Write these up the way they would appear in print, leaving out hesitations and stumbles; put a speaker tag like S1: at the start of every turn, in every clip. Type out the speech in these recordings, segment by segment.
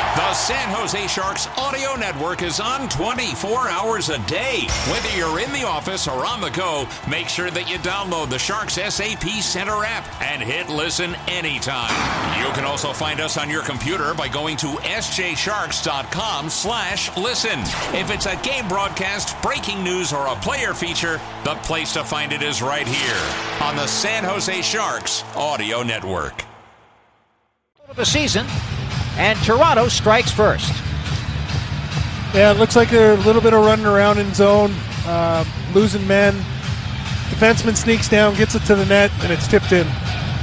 S1: The San Jose Sharks audio network is on 24 hours a day. Whether you're in the office or on the go, make sure that you download the Sharks SAP Center app and hit listen anytime. You can also find us on your computer by going to sjsharks.com/listen. If it's a game broadcast, breaking news, or a player feature, the place to find it is right here on the San Jose Sharks audio network.
S2: Of the season, and Toronto strikes first.
S3: Yeah, it looks like they're a little bit of running around in zone, losing men. Defenseman sneaks down, gets it to the net, and it's tipped in.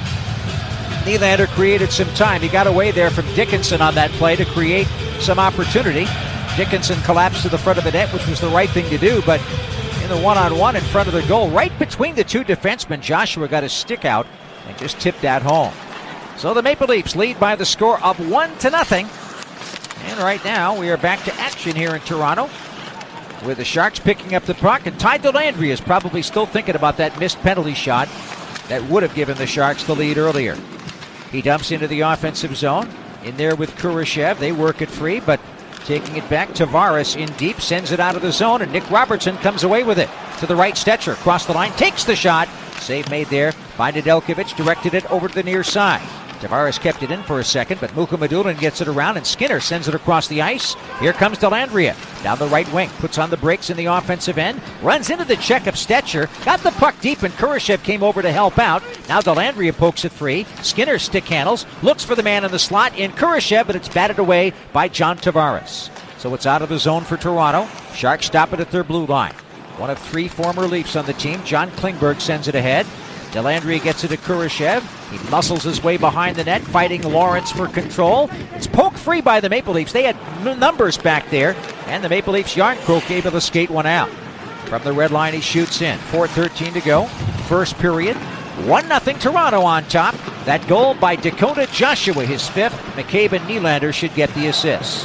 S2: Nylander created some time. He got away there from Dickinson on that play to create some opportunity. Dickinson collapsed to the front of the net, which was the right thing to do, but in the one-on-one in front of the goal, right between the two defensemen, Joshua got his stick out and just tipped that home. So the Maple Leafs lead by the score of 1-0. And right now we are back to action here in Toronto with the Sharks picking up the puck. And Ty Dellandrea is probably still thinking about that missed penalty shot that would have given the Sharks the lead earlier. He dumps into the offensive zone. In there with Kurashev. They work it free, but taking it back, Tavares in deep, sends it out of the zone, and Nick Robertson comes away with it. To the right, Stetcher across the line, takes the shot. Save made there by Nedeljkovic, directed it over to the near side. Tavares kept it in for a second, but Mukhamadullin gets it around, and Skinner sends it across the ice. Here comes Dellandrea. Down the right wing, puts on the brakes in the offensive end, runs into the check of Stetcher, got the puck deep, and Kurashev came over to help out. Now Dellandrea pokes it free. Skinner stick handles, looks for the man in the slot in Kurashev, but it's batted away by John Tavares. So it's out of the zone for Toronto. Sharks stop it at their blue line. One of three former Leafs on the team. John Klingberg sends it ahead. Dellandrea gets it to Kurashev. He muscles his way behind the net, fighting Lawrence for control. It's poked free by the Maple Leafs. They had numbers back there, and the Maple Leafs Yarncroke able to skate one out. From the red line, he shoots in. 4:13 to go. First period. 1-0 Toronto on top. That goal by Dakota Joshua, his fifth. McCabe and Nylander should get the assists.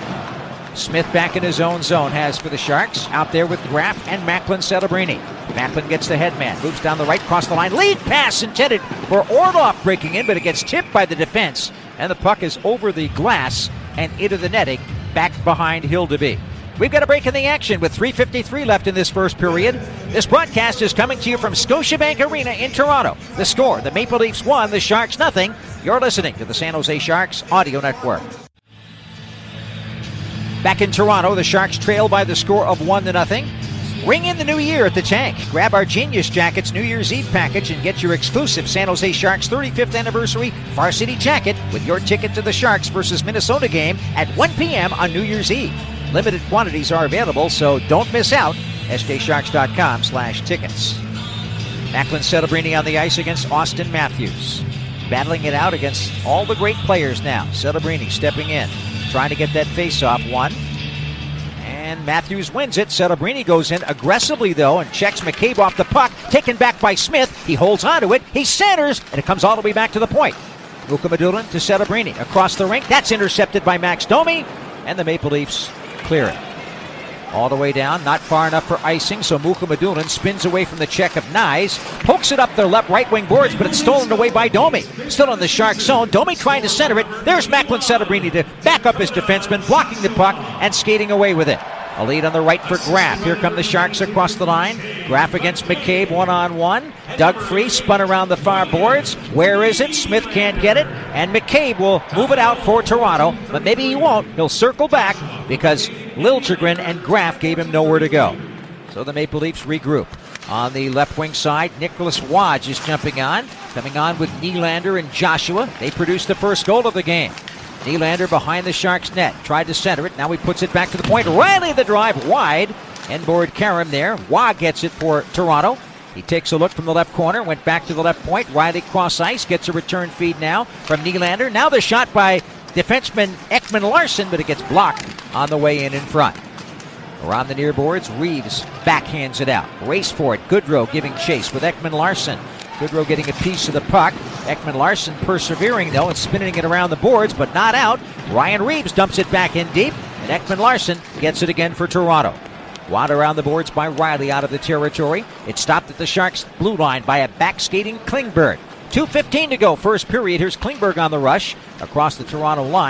S2: Smith back in his own zone has for the Sharks. Out there with Graf and Macklin Celebrini. Macklin gets the headman, moves down the right, cross the line. Lead pass intended for Orlov breaking in, but it gets tipped by the defense. And the puck is over the glass and into the netting, back behind Hildeby. We've got a break in the action with 3:53 left in this first period. This broadcast is coming to you from Scotiabank Arena in Toronto. The score, the Maple Leafs 1, the Sharks 0. You're listening to the San Jose Sharks Audio Network. Back in Toronto, the Sharks trail by the score of 1-0. Ring in the new year at the Tank. Grab our Genius Jackets New Year's Eve package and get your exclusive San Jose Sharks 35th anniversary varsity jacket with your ticket to the Sharks versus Minnesota game at 1 p.m. on New Year's Eve. Limited quantities are available, so don't miss out. sjsharks.com/tickets. Macklin Celebrini on the ice against Austin Matthews. Battling it out against all the great players now. Celebrini stepping in, trying to get that face-off one. And Matthews wins it. Celebrini goes in aggressively, though, and checks McCabe off the puck. Taken back by Smith. He holds onto it. He centers, and it comes all the way back to the point. Mukhamadullin to Celebrini. Across the rink. That's intercepted by Max Domi. And the Maple Leafs clear it. All the way down. Not far enough for icing, so Mukhamadullin spins away from the check of Nyes. Pokes it up their left right wing boards, but it's stolen away by Domi. Still in the Shark zone. Domi trying to center it. There's Macklin Celebrini to back up his defenseman, blocking the puck and skating away with it. A lead on the right for Graf. Here come the Sharks across the line. Graf against McCabe one-on-one. Dug free, spun around the far boards. Where is it? Smith can't get it. And McCabe will move it out for Toronto. But maybe he won't. He'll circle back because Liljegren and Graf gave him nowhere to go. So the Maple Leafs regroup. On the left wing side, Nicholas Wadge is jumping on. Coming on with Nylander and Joshua. They produced the first goal of the game. Nylander behind the Sharks net. Tried to center it. Now he puts it back to the point. Riley the drive wide. Inboard Karam there. Wah gets it for Toronto. He takes a look from the left corner. Went back to the left point. Riley cross ice. Gets a return feed now from Nylander. Now the shot by defenseman Ekman Larsson, but it gets blocked on the way in front. Around the near boards, Reeves backhands it out. Race for it. Goodrow giving chase with Ekman Larsson. Goodrow getting a piece of the puck. Ekman Larsson persevering, though, and spinning it around the boards, but not out. Ryan Reeves dumps it back in deep, and Ekman Larsson gets it again for Toronto. Wad around the boards by Riley out of the territory. It stopped at the Sharks' blue line by a back-skating Klingberg. 2:15 to go, first period. Here's Klingberg on the rush across the Toronto line.